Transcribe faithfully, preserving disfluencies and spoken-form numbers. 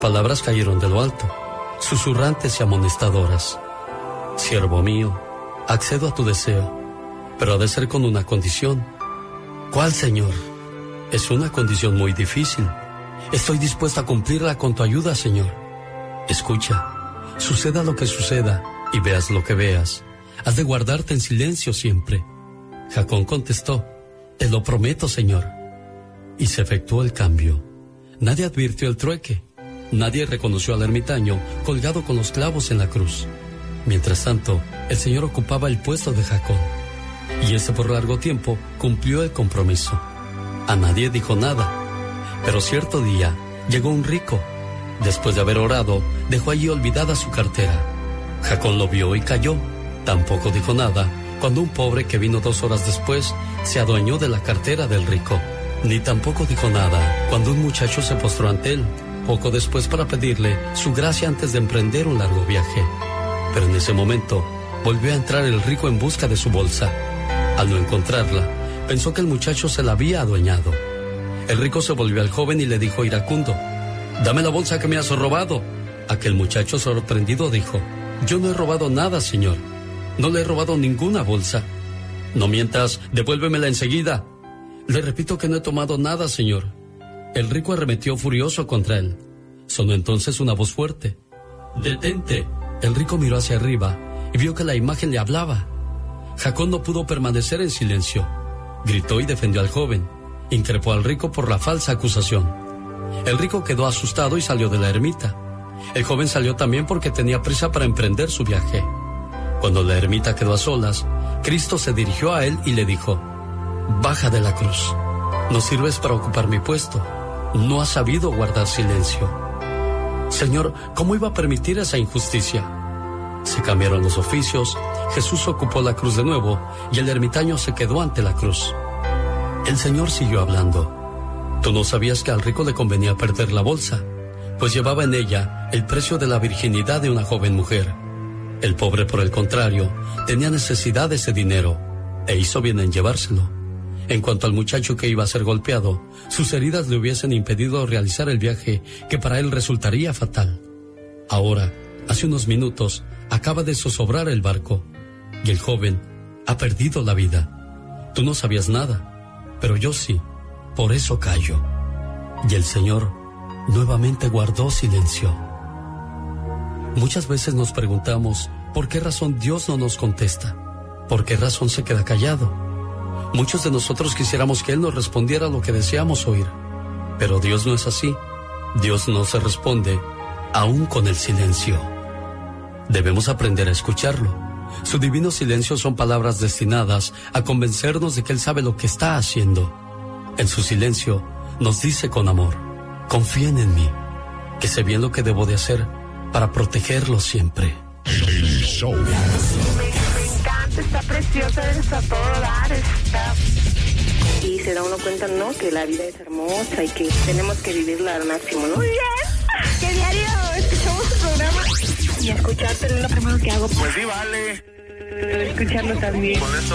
Palabras cayeron de lo alto, susurrantes y amonestadoras. Siervo mío, accedo a tu deseo, pero ha de ser con una condición. ¿Cuál, Señor? Es una condición muy difícil. Estoy dispuesta a cumplirla con tu ayuda, Señor. Escucha, suceda lo que suceda y veas lo que veas, has de guardarte en silencio siempre. Jacob contestó, te lo prometo, Señor. Y se efectuó el cambio. Nadie advirtió el trueque. Nadie reconoció al ermitaño colgado con los clavos en la cruz. Mientras tanto, el Señor ocupaba el puesto de Jacob. Y ese por largo tiempo cumplió el compromiso. A nadie dijo nada. Pero cierto día llegó un rico. Después de haber orado, dejó allí olvidada su cartera. Jacob lo vio y cayó. Tampoco dijo nada cuando un pobre que vino dos horas después se adueñó de la cartera del rico. Ni tampoco dijo nada cuando un muchacho se postró ante él, poco después, para pedirle su gracia antes de emprender un largo viaje. Pero en ese momento volvió a entrar el rico en busca de su bolsa. Al no encontrarla, pensó que el muchacho se la había adueñado. El rico se volvió al joven y le dijo iracundo, «Dame la bolsa que me has robado». Aquel muchacho, sorprendido, dijo, «Yo no he robado nada, señor. No le he robado ninguna bolsa». «No mientas, devuélvemela enseguida». «Le repito que no he tomado nada, señor». El rico arremetió furioso contra él. Sonó entonces una voz fuerte. «Detente». El rico miró hacia arriba y vio que la imagen le hablaba. Jacob no pudo permanecer en silencio. Gritó y defendió al joven. Increpó al rico por la falsa acusación. El rico quedó asustado y salió de la ermita. El joven salió también porque tenía prisa para emprender su viaje. Cuando la ermita quedó a solas, Cristo se dirigió a él y le dijo, «Baja de la cruz. No sirves para ocupar mi puesto. No has sabido guardar silencio». Señor, ¿cómo iba a permitir esa injusticia? Se cambiaron los oficios, Jesús ocupó la cruz de nuevo y el ermitaño se quedó ante la cruz. El Señor siguió hablando. Tú no sabías que al rico le convenía perder la bolsa, pues llevaba en ella el precio de la virginidad de una joven mujer. El pobre, por el contrario, tenía necesidad de ese dinero e hizo bien en llevárselo. En cuanto al muchacho que iba a ser golpeado, sus heridas le hubiesen impedido realizar el viaje que para él resultaría fatal. Ahora, hace unos minutos, acaba de zozobrar el barco y el joven ha perdido la vida. Tú no sabías nada, pero yo sí, por eso callo. Y el Señor nuevamente guardó silencio. Muchas veces nos preguntamos por qué razón Dios no nos contesta, por qué razón se queda callado. Muchos de nosotros quisiéramos que Él nos respondiera lo que deseamos oír, pero Dios no es así. Dios no se responde, aún con el silencio. Debemos aprender a escucharlo. Su divino silencio son palabras destinadas a convencernos de que Él sabe lo que está haciendo. En su silencio nos dice con amor, confíen en mí, que sé bien lo que debo de hacer para protegerlos siempre. El show. Está preciosa, está a todo dar, está... Y se da uno cuenta, ¿no?, que la vida es hermosa y que tenemos que vivirla al máximo, ¿no? Muy bien, que diario escuchamos su programa y escucharte es lo primero que hago. Pues sí, vale. Escucharlo también.